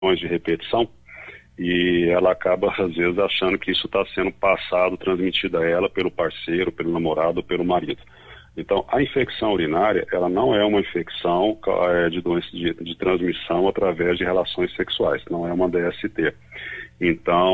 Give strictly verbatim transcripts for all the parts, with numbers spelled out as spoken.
de repetição, e ela acaba, às vezes, achando que isso está sendo passado, transmitido a ela pelo parceiro, pelo namorado, pelo marido. Então, a infecção urinária, ela não é uma infecção é, de doença de, de transmissão através de relações sexuais, não é uma D S T. Então,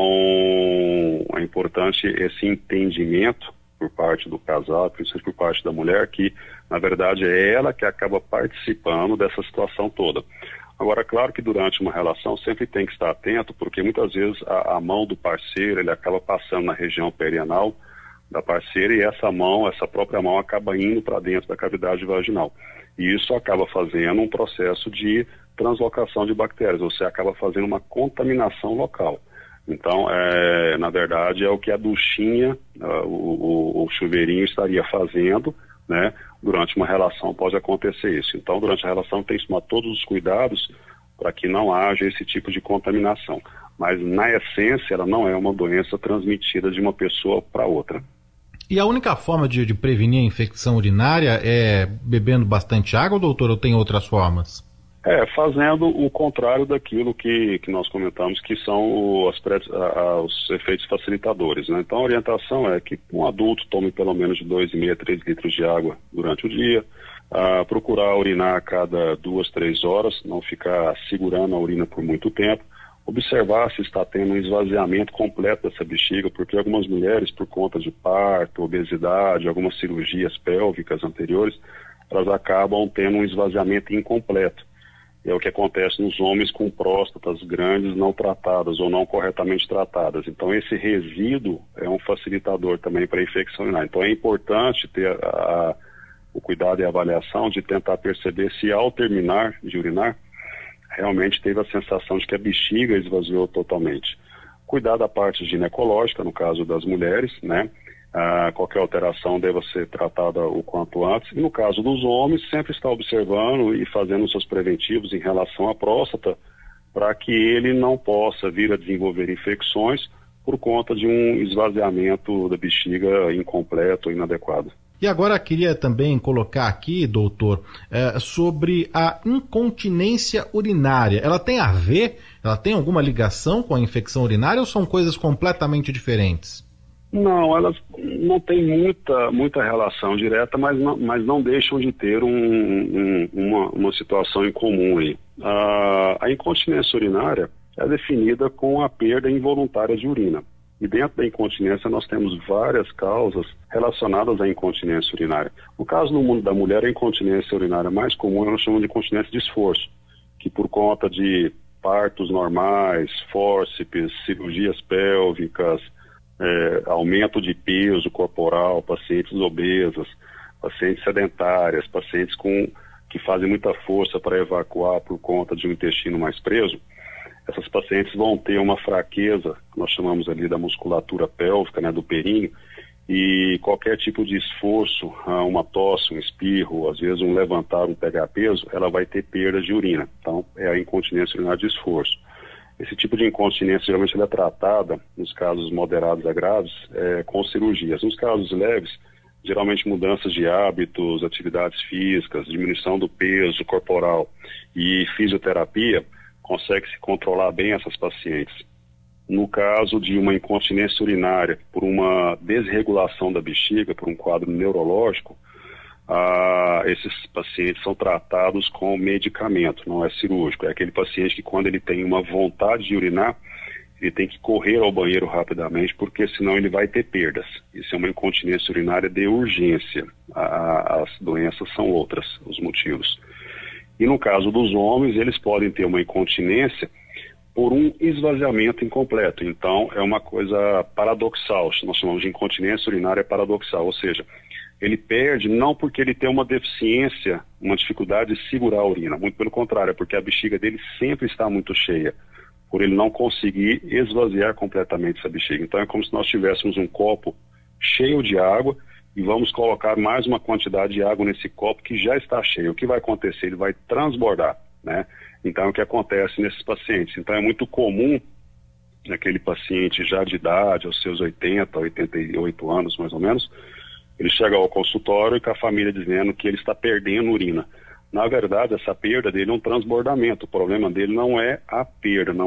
é importante esse entendimento por parte do casal, principalmente por parte da mulher, que, na verdade, é ela que acaba participando dessa situação toda. Agora, claro que durante uma relação sempre tem que estar atento, porque muitas vezes a, a mão do parceiro, ele acaba passando na região perianal da parceira e essa mão, essa própria mão acaba indo para dentro da cavidade vaginal. E isso acaba fazendo um processo de translocação de bactérias, ou seja, acaba fazendo uma contaminação local. Então, é, na verdade, é o que a duchinha, uh, o, o chuveirinho estaria fazendo, né? Durante uma relação pode acontecer isso. Então, durante a relação tem que tomar todos os cuidados para que não haja esse tipo de contaminação. Mas, na essência, ela não é uma doença transmitida de uma pessoa para outra. E a única forma de, de prevenir a infecção urinária é bebendo bastante água, doutor, ou tem outras formas? É, fazendo o contrário daquilo que, que nós comentamos, que são os, os efeitos facilitadores, né? Então, a orientação é que um adulto tome pelo menos de dois vírgula cinco a três litros de água durante o dia, ah, procurar urinar a cada duas, três horas, não ficar segurando a urina por muito tempo, observar se está tendo um esvaziamento completo dessa bexiga, porque algumas mulheres, por conta de parto, obesidade, algumas cirurgias pélvicas anteriores, elas acabam tendo um esvaziamento incompleto. É o que acontece nos homens com próstatas grandes não tratadas ou não corretamente tratadas. Então, esse resíduo é um facilitador também para a infecção urinária. Então, é importante ter a, a, o cuidado e a avaliação de tentar perceber se, ao terminar de urinar, realmente teve a sensação de que a bexiga esvaziou totalmente. Cuidar da parte ginecológica, no caso das mulheres, né? Ah, qualquer alteração deva ser tratada o quanto antes. E no caso dos homens, sempre estar observando e fazendo os seus preventivos em relação à próstata, para que ele não possa vir a desenvolver infecções por conta de um esvaziamento da bexiga incompleto ou inadequado. E agora queria também colocar aqui, doutor, é, sobre a incontinência urinária. Ela tem a ver, ela tem alguma ligação com a infecção urinária ou são coisas completamente diferentes? Não, elas não têm muita, muita relação direta, mas não, mas não deixam de ter um, um, uma, uma situação em comum aí. A, a incontinência urinária é definida com a perda involuntária de urina. E dentro da incontinência nós temos várias causas relacionadas à incontinência urinária. No caso do mundo da mulher, a incontinência urinária mais comum nós chamamos de incontinência de esforço, que por conta de partos normais, fórceps, cirurgias pélvicas, É, aumento de peso corporal, pacientes obesas, pacientes sedentárias, pacientes com, que fazem muita força para evacuar por conta de um intestino mais preso, essas pacientes vão ter uma fraqueza, que nós chamamos ali da musculatura pélvica, né, do períneo, e qualquer tipo de esforço, uma tosse, um espirro, às vezes um levantar, um pegar peso, ela vai ter perda de urina. Então, é a incontinência urinária de esforço. Esse tipo de incontinência geralmente ela é tratada, nos casos moderados a graves, é, com cirurgias. Nos casos leves, geralmente mudanças de hábitos, atividades físicas, diminuição do peso corporal e fisioterapia, consegue-se controlar bem essas pacientes. No caso de uma incontinência urinária por uma desregulação da bexiga, por um quadro neurológico, Ah, esses pacientes são tratados com medicamento, não é cirúrgico. É aquele paciente que quando ele tem uma vontade de urinar, ele tem que correr ao banheiro rapidamente, porque senão ele vai ter perdas. Isso é uma incontinência urinária de urgência. A, as doenças são outras, os motivos. E no caso dos homens, eles podem ter uma incontinência por um esvaziamento incompleto. Então, é uma coisa paradoxal, nós chamamos de incontinência urinária paradoxal, ou seja, ele perde não porque ele tem uma deficiência, uma dificuldade de segurar a urina, muito pelo contrário, é porque a bexiga dele sempre está muito cheia, por ele não conseguir esvaziar completamente essa bexiga. Então é como se nós tivéssemos um copo cheio de água e vamos colocar mais uma quantidade de água nesse copo que já está cheio. O que vai acontecer? Ele vai transbordar, né? Então é o que acontece nesses pacientes. Então é muito comum naquele paciente já de idade, aos seus oitenta, oitenta e oito anos mais ou menos, ele chega ao consultório e com a família dizendo que ele está perdendo urina. Na verdade, essa perda dele é um transbordamento. O problema dele não é a perda, não